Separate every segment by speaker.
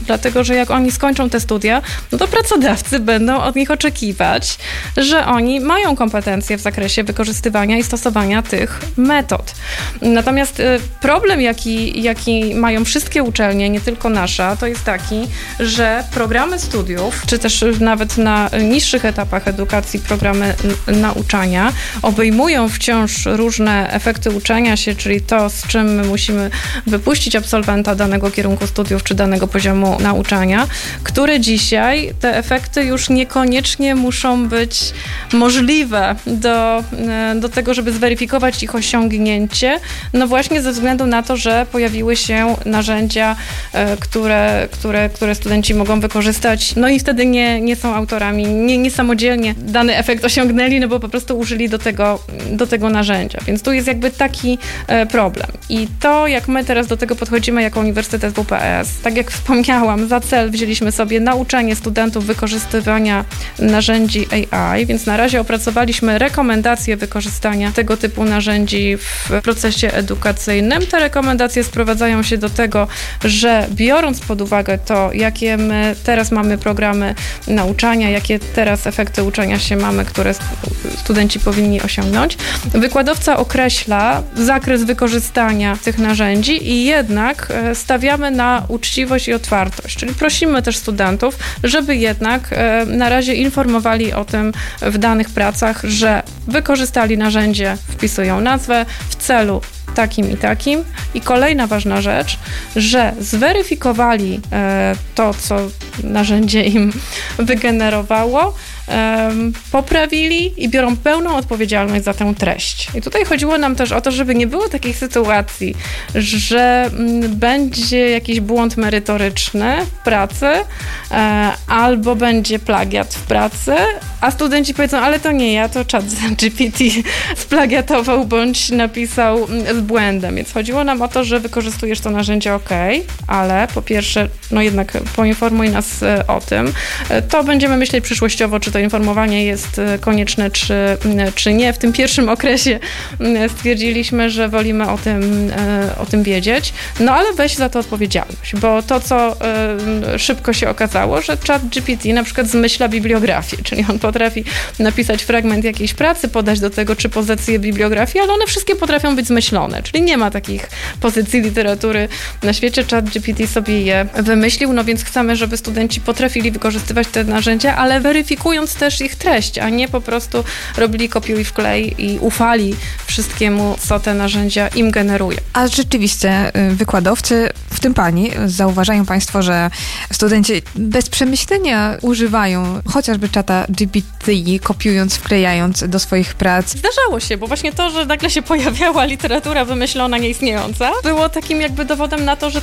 Speaker 1: dlatego że jak oni skończą te studia, no to pracodawcy będą od nich oczekiwać, że oni mają kompetencje w zakresie wykorzystywania i stosowania tych metod. Natomiast problem, jaki mają wszystkie uczelnie, nie tylko nasza, to jest taki, że programy studiów, czy też nawet na niższych etapach edukacji programy nauczania obejmują wciąż różne efekty uczenia się, czyli to, z czym my musimy wypuścić absolwenta danego kierunku studiów, czy danego poziomu nauczania, które dzisiaj te efekty już niekoniecznie muszą być możliwe do tego, żeby zweryfikować ich osiągnięcie, no właśnie ze względu na to, że pojawiły się narzędzia, które studenci mogą wykorzystać, no i wtedy nie są autorami, nie samodzielnie dany efekt osiągnęli, no bo po prostu użyli do tego narzędzia. Więc tu jest jakby taki problem. I to, jak my teraz do tego podchodzimy jako Uniwersytet WPS, tak jak wspomniałam, za cel wzięliśmy sobie nauczanie studentów wykorzystywania narzędzi AI, więc na razie opracowaliśmy rekomendacje wykorzystania tego typu narzędzi w procesie edukacyjnym. Te rekomendacje sprowadzają się do tego, że biorąc pod uwagę to, jakie my teraz mamy programy nauczania, jakie teraz efekty uczenia się mamy, które studenci powinni osiągnąć, wykładowca określa zakres wykorzystania tych narzędzi i jednak stawiamy na uczciwość i otwartość, czyli prosimy też studentów, żeby jednak na razie informowali o tym w danych pracach, że wykorzystali narzędzie, wpisują nazwę w celu takim i takim. I kolejna ważna rzecz, że zweryfikowali to, co narzędzie im wygenerowało, poprawili i biorą pełną odpowiedzialność za tę treść. I tutaj chodziło nam też o to, żeby nie było takiej sytuacji, że będzie jakiś błąd merytoryczny w pracy albo będzie plagiat w pracy, a studenci powiedzą, ale to nie ja, to ChatGPT splagiatował bądź napisał z błędem. Więc chodziło nam o to, że wykorzystujesz to narzędzie, ale po pierwsze, no jednak poinformuj nas o tym. To będziemy myśleć przyszłościowo, czy to informowanie jest konieczne, czy nie. W tym pierwszym okresie stwierdziliśmy, że wolimy o tym wiedzieć, no ale weź za to odpowiedzialność, bo to, co szybko się okazało, że ChatGPT na przykład zmyśla bibliografię, czyli on potrafi napisać fragment jakiejś pracy, podać do tego 3 pozycje bibliografii, ale one wszystkie potrafią być zmyślone, czyli nie ma takich pozycji literatury na świecie. ChatGPT sobie je wymyślił, no więc chcemy, żeby studenci potrafili wykorzystywać te narzędzia, ale weryfikując też ich treść, a nie po prostu robili kopiuj wklej i ufali wszystkiemu, co te narzędzia im generuje.
Speaker 2: A rzeczywiście wykładowcy, w tym pani, zauważają państwo, że studenci bez przemyślenia używają chociażby czata GPT, kopiując, wklejając do swoich prac.
Speaker 1: Zdarzało się, bo właśnie to, że nagle się pojawiała literatura wymyślona, nieistniejąca, było takim jakby dowodem na to, że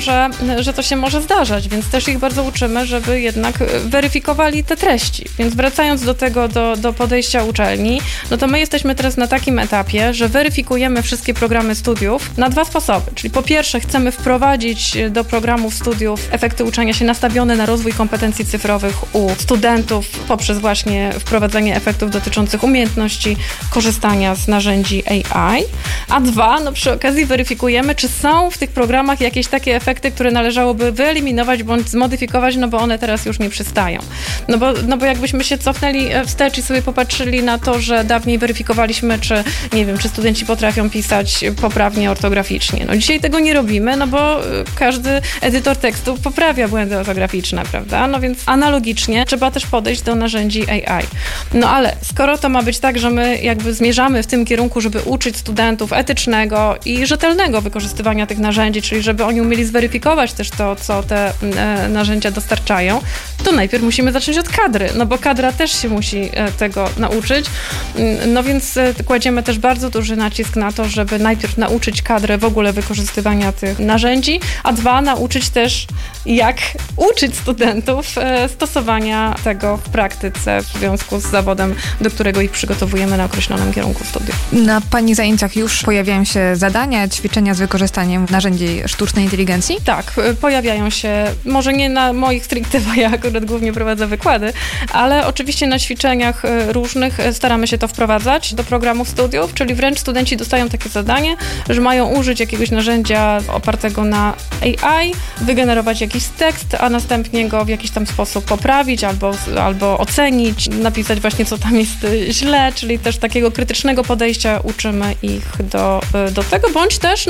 Speaker 1: to się może zdarzać, więc też ich bardzo uczymy, żeby jednak weryfikowali te treści. Więc wracając do tego, do podejścia uczelni, no to my jesteśmy teraz na takim etapie, że weryfikujemy wszystkie programy studiów na 2 sposoby. Czyli po pierwsze chcemy wprowadzić do programów studiów efekty uczenia się nastawione na rozwój kompetencji cyfrowych u studentów poprzez właśnie wprowadzenie efektów dotyczących umiejętności korzystania z narzędzi AI. A 2, no przy okazji weryfikujemy, czy są w tych programach jakieś takie efekty, które należałoby wyeliminować bądź zmodyfikować, no bo one teraz już nie przystają. No bo jakbyśmy się cofnęli wstecz i sobie popatrzyli na to, że dawniej weryfikowaliśmy, czy studenci potrafią pisać poprawnie ortograficznie. No dzisiaj tego nie robimy, no bo każdy edytor tekstu poprawia błędy ortograficzne, prawda? No więc analogicznie trzeba też podejść do narzędzi AI. No ale skoro to ma być tak, że my jakby zmierzamy w tym kierunku, żeby uczyć studentów etycznego i rzetelnego wykorzystywania tych narzędzi, czyli żeby oni umieli zweryfikować też to, co te narzędzia dostarczają, to najpierw musimy zacząć od kadry, no bo kadra też się musi tego nauczyć. No więc kładziemy też bardzo duży nacisk na to, żeby najpierw nauczyć kadrę w ogóle wykorzystywania tych narzędzi, a 2, nauczyć też, jak uczyć studentów stosowania tego w praktyce w związku z zawodem, do którego ich przygotowujemy na określonym kierunku studiów. Na
Speaker 2: pani zajęciach już pojawiają się zadania, ćwiczenia z wykorzystaniem narzędzi sztucznej inteligencji?
Speaker 1: Tak, pojawiają się, może nie na moich stricte, bo ja akurat głównie prowadzę wykłady, ale oczywiście na ćwiczeniach różnych staramy się to wprowadzać do programu studiów, czyli wręcz studenci dostają takie zadanie, że mają użyć jakiegoś narzędzia opartego na AI, wygenerować jakiś tekst, a następnie go w jakiś tam sposób poprawić albo ocenić, napisać właśnie, co tam jest źle, czyli też takiego krytycznego podejścia uczymy ich do tego, bądź też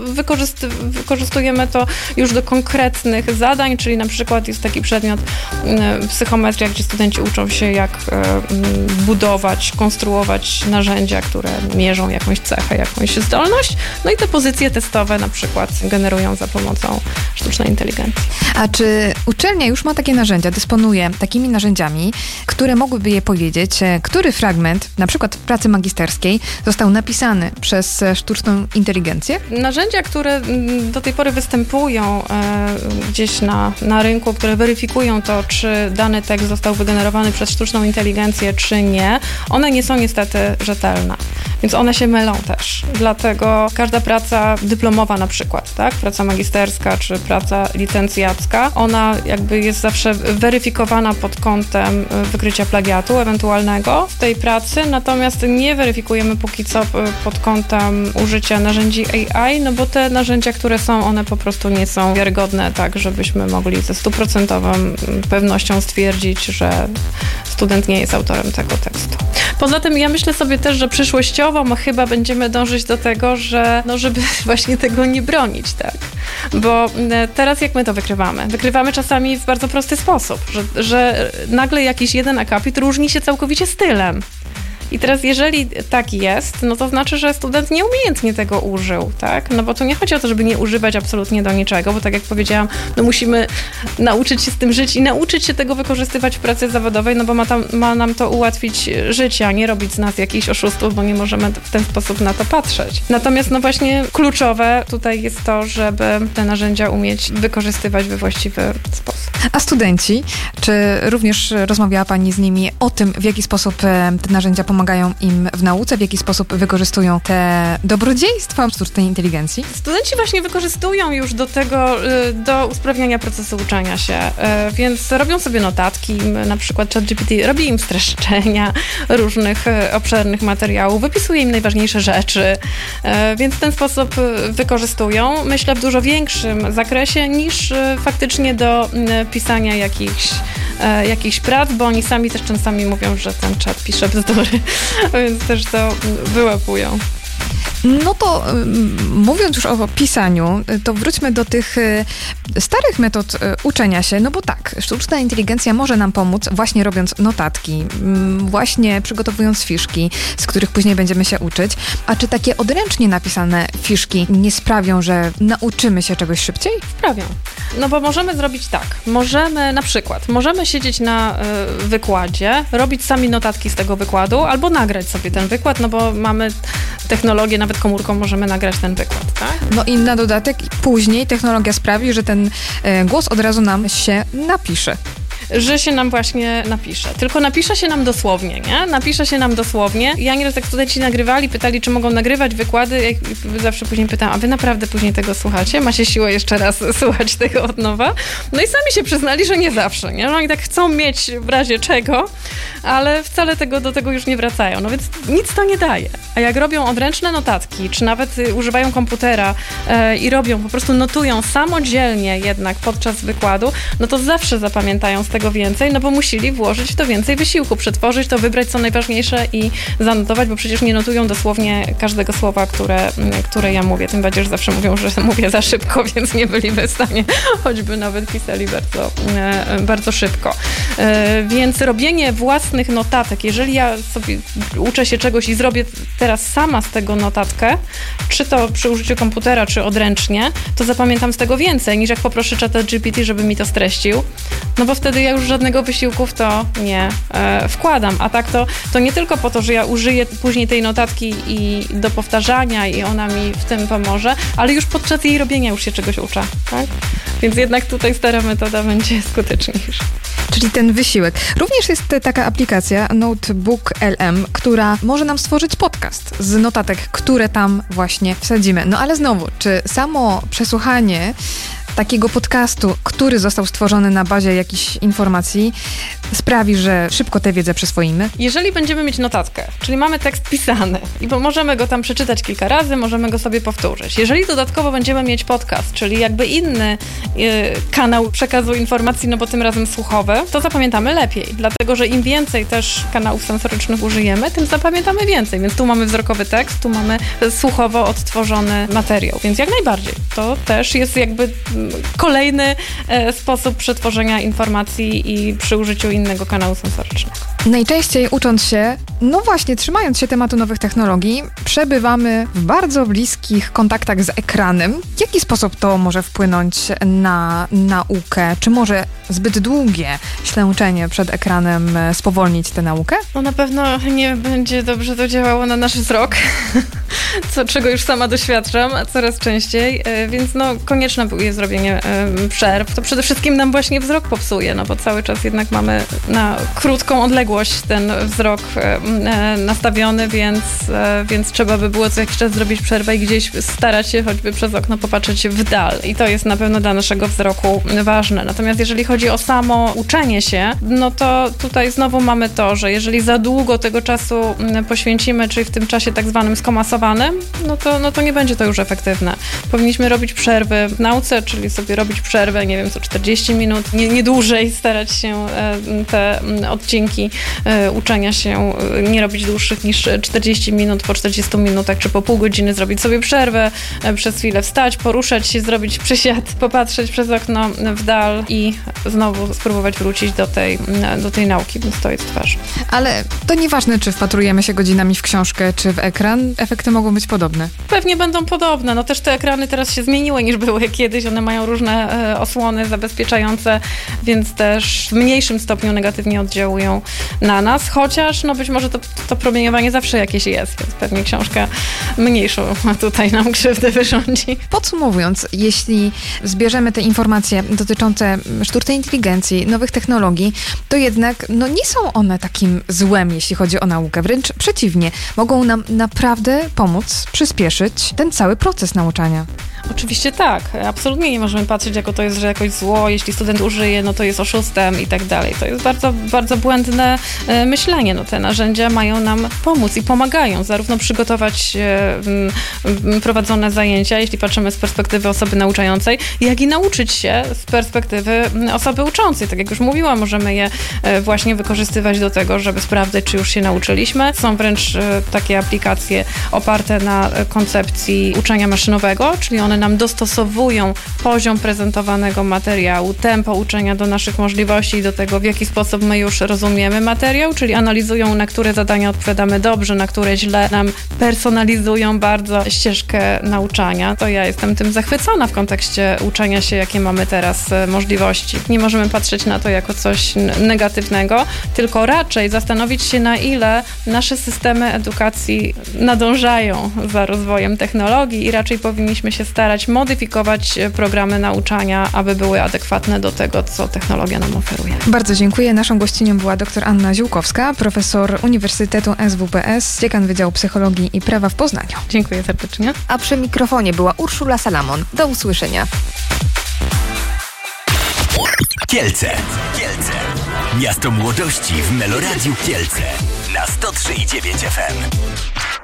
Speaker 1: wykorzystujemy to już do konkretnych zadań, czyli na przykład jest taki przedmiot psychometria, gdzie studenci uczą się, jak budować, konstruować narzędzia, które mierzą jakąś cechę, jakąś zdolność, no i te pozycje testowe na przykład generują za pomocą sztucznej inteligencji.
Speaker 2: A czy uczelnia już ma takie narzędzia, dysponuje takimi narzędziami, które mogłyby je powiedzieć, który fragment, na przykład pracy magisterskiej, został napisany przez sztuczną inteligencję?
Speaker 1: Narzędzia, które do tej pory występują gdzieś na rynku, które weryfikują to, czy dany tekst został wygenerowany przez sztuczną inteligencję, czy nie, one nie są niestety rzetelne. Więc one się mylą też. Dlatego każda praca dyplomowa na przykład, tak? Praca magisterska czy praca licencjacka, ona jakby jest zawsze weryfikowana pod kątem wykrycia plagiatu ewentualnego w tej pracy, natomiast nie weryfikujemy póki co pod kątem użycia narzędzi AI, no bo te narzędzia, które są, one po prostu nie są wiarygodne, tak, żebyśmy mogli ze 100% pewnością stwierdzić, że student nie jest autorem tego tekstu. Poza tym ja myślę sobie też, że przyszłościowo chyba będziemy dążyć do tego, że żeby właśnie tego nie bronić, tak? Bo teraz jak my to wykrywamy? Wykrywamy czasami w bardzo prosty sposób, że nagle jakiś jeden akapit różni się całkowicie stylem. I teraz jeżeli tak jest, no to znaczy, że student nieumiejętnie tego użył, tak? No bo tu nie chodzi o to, żeby nie używać absolutnie do niczego, bo tak jak powiedziałam, no musimy nauczyć się z tym żyć i nauczyć się tego wykorzystywać w pracy zawodowej, no bo ma nam to ułatwić życie, a nie robić z nas jakichś oszustów, bo nie możemy w ten sposób na to patrzeć. Natomiast no właśnie kluczowe tutaj jest to, żeby te narzędzia umieć wykorzystywać we właściwy sposób.
Speaker 2: A studenci, czy również rozmawiała Pani z nimi o tym, w jaki sposób te narzędzia pomagają im w nauce, w jaki sposób wykorzystują te dobrodziejstwa sztucznej inteligencji?
Speaker 1: Studenci właśnie wykorzystują już do tego, do usprawniania procesu uczenia się, więc robią sobie notatki, na przykład ChatGPT robi im streszczenia różnych obszernych materiałów, wypisuje im najważniejsze rzeczy, więc w ten sposób wykorzystują, myślę, w dużo większym zakresie niż faktycznie do pisania jakichś prac, bo oni sami też czasami mówią, że ten czat pisze bzdury, więc też to wyłapują.
Speaker 2: No to mówiąc już o pisaniu, to wróćmy do tych starych metod uczenia się, no bo tak, sztuczna inteligencja może nam pomóc właśnie robiąc notatki, właśnie przygotowując fiszki, z których później będziemy się uczyć. A czy takie odręcznie napisane fiszki nie sprawią, że nauczymy się czegoś szybciej?
Speaker 1: Sprawią. No bo możemy zrobić tak, możemy siedzieć na wykładzie, robić sami notatki z tego wykładu, albo nagrać sobie ten wykład, no bo mamy technologię, nawet komórką możemy nagrać ten wykład, tak?
Speaker 2: No i na dodatek później technologia sprawi, że ten głos od razu nam się napisze.
Speaker 1: Że się nam właśnie napisze. Tylko napisze się nam dosłownie, nie? Napisze się nam dosłownie. Ja nieraz jak studenci nagrywali, pytali, czy mogą nagrywać wykłady. Ja zawsze później pytałam, a wy naprawdę później tego słuchacie? Macie siłę jeszcze raz słuchać tego od nowa? No i sami się przyznali, że nie zawsze, nie? No oni tak chcą mieć w razie czego, ale wcale do tego już nie wracają. No więc nic to nie daje. A jak robią odręczne notatki, czy nawet używają komputera i po prostu notują samodzielnie jednak podczas wykładu, no to zawsze zapamiętają z tego więcej, no bo musieli włożyć w to więcej wysiłku, przetworzyć to, wybrać co najważniejsze i zanotować, bo przecież nie notują dosłownie każdego słowa, które ja mówię. Tym bardziej, że zawsze mówią, że mówię za szybko, więc nie byliby w stanie, choćby nawet pisali bardzo, bardzo szybko. Więc robienie własnych notatek, jeżeli ja sobie uczę się czegoś i zrobię teraz sama z tego notatkę, czy to przy użyciu komputera, czy odręcznie, to zapamiętam z tego więcej, niż jak poproszę ChatGPT, żeby mi to streścił, no bo wtedy ja już żadnego wysiłku w to nie wkładam. A tak to nie tylko po to, że ja użyję później tej notatki i do powtarzania i ona mi w tym pomoże, ale już podczas jej robienia już się czegoś uczę, tak? Więc jednak tutaj stara metoda będzie skuteczniejsza.
Speaker 2: Czyli ten wysiłek. Również jest taka aplikacja Notebook LM, która może nam stworzyć podcast z notatek, które tam właśnie wsadzimy. No ale znowu, czy samo przesłuchanie takiego podcastu, który został stworzony na bazie jakichś informacji, sprawi, że szybko tę wiedzę przyswoimy?
Speaker 1: Jeżeli będziemy mieć notatkę, czyli mamy tekst pisany i możemy go tam przeczytać kilka razy, możemy go sobie powtórzyć. Jeżeli dodatkowo będziemy mieć podcast, czyli jakby inny kanał przekazu informacji, no bo tym razem słuchowy, to zapamiętamy lepiej, dlatego że im więcej też kanałów sensorycznych użyjemy, tym zapamiętamy więcej. Więc tu mamy wzrokowy tekst, tu mamy słuchowo odtworzony materiał, więc jak najbardziej. To też jest jakby kolejny sposób przetworzenia informacji i przy użyciu innego kanału sensorycznego.
Speaker 2: Najczęściej ucząc się, no właśnie, trzymając się tematu nowych technologii, przebywamy w bardzo bliskich kontaktach z ekranem. W jaki sposób to może wpłynąć na naukę? Czy może zbyt długie ślęczenie przed ekranem spowolnić tę naukę?
Speaker 1: No na pewno nie będzie dobrze to działało na nasz wzrok, czego już sama doświadczam coraz częściej, więc no konieczne jest zrobienie przerw. To przede wszystkim nam właśnie wzrok popsuje, no bo cały czas jednak mamy na krótką odległość ten wzrok nastawiony, więc trzeba by było co jakiś czas zrobić przerwę i gdzieś starać się choćby przez okno popatrzeć w dal. I to jest na pewno dla naszego wzroku ważne. Natomiast jeżeli chodzi o samo uczenie się, no to tutaj znowu mamy to, że jeżeli za długo tego czasu poświęcimy, czyli w tym czasie tak zwanym skomasowanym, no to nie będzie to już efektywne. Powinniśmy robić przerwy w nauce, czyli sobie robić przerwę, nie wiem, co 40 minut, nie dłużej, starać się te odcinki uczenia się nie robić dłuższych niż 40 minut, po 40 minutach czy po pół godziny zrobić sobie przerwę, przez chwilę wstać, poruszać się, zrobić przysiad, popatrzeć przez okno w dal i znowu spróbować wrócić do tej nauki, więc to jest ważne.
Speaker 2: Ale to nieważne, czy wpatrujemy się godzinami w książkę, czy w ekran, efekty mogą być podobne.
Speaker 1: Pewnie będą podobne. No też te ekrany teraz się zmieniły niż były kiedyś. One mają różne osłony zabezpieczające, więc też w mniejszym stopniu negatywnie oddziałują na nas, chociaż no być może to promieniowanie zawsze jakieś jest, więc pewnie książka mniejszą tutaj nam krzywdę wyrządzi.
Speaker 2: Podsumowując, jeśli zbierzemy te informacje dotyczące sztucznej inteligencji, nowych technologii, to jednak no nie są one takim złem, jeśli chodzi o naukę. Wręcz przeciwnie, mogą nam naprawdę pomóc, przyspieszyć ten cały proces nauczania.
Speaker 1: Oczywiście tak. Absolutnie nie możemy patrzeć, jako to jest, że jakoś zło, jeśli student użyje, no to jest oszustem i tak dalej. To jest bardzo, bardzo błędne myślenie. No te narzędzia mają nam pomóc i pomagają zarówno przygotować prowadzone zajęcia, jeśli patrzymy z perspektywy osoby nauczającej, jak i nauczyć się z perspektywy osoby uczącej. Tak jak już mówiłam, możemy je właśnie wykorzystywać do tego, żeby sprawdzać, czy już się nauczyliśmy. Są wręcz takie aplikacje oparte na koncepcji uczenia maszynowego, czyli one nam dostosowują poziom prezentowanego materiału, tempo uczenia do naszych możliwości i do tego, w jaki sposób my już rozumiemy materiał, czyli analizują, na które zadania odpowiadamy dobrze, na które źle, nam personalizują bardzo ścieżkę nauczania. To ja jestem tym zachwycona w kontekście uczenia się, jakie mamy teraz możliwości. Nie możemy patrzeć na to jako coś negatywnego, tylko raczej zastanowić się, na ile nasze systemy edukacji nadążają za rozwojem technologii i raczej powinniśmy się starać modyfikować programy nauczania, aby były adekwatne do tego, co technologia nam oferuje.
Speaker 2: Bardzo dziękuję. Naszą gościnią była dr Anna Ziółkowska, profesor Uniwersytetu SWPS, dziekan Wydziału Psychologii i Prawa w Poznaniu.
Speaker 1: Dziękuję serdecznie.
Speaker 2: A przy mikrofonie była Urszula Salamon. Do usłyszenia.
Speaker 3: Kielce. Miasto młodości w Meloradiu Kielce na 103,9 FM.